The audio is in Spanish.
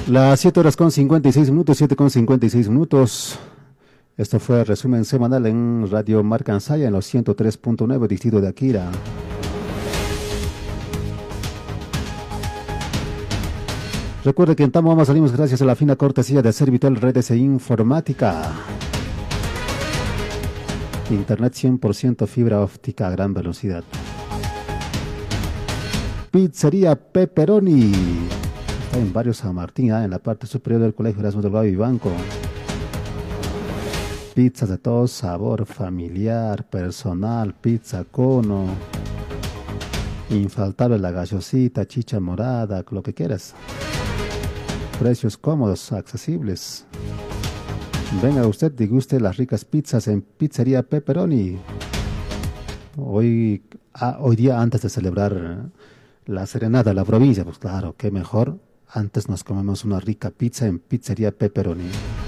Las 7 horas con 56 minutos, 7 con 56 minutos. Esto fue el resumen semanal en Radio Marcansaya en los 103.9, distrito de Akira. Recuerde que en Tamaulipas salimos gracias a la fina cortesía de Servitel Redes e Informática. Internet 100% fibra óptica a gran velocidad. Pizzería Pepperoni. Está en Barrio San Martín, en la parte superior del Colegio Erasmo Delgado Vivanco. Pizzas de todo sabor, familiar, personal, pizza cono. Infaltable la gallosita, chicha morada, lo que quieras. Precios cómodos, accesibles. Venga usted, deguste las ricas pizzas en Pizzería Pepperoni. Hoy día, antes de celebrar la serenata de la provincia, pues claro, qué mejor. Antes nos comemos una rica pizza en Pizzería Pepperoni.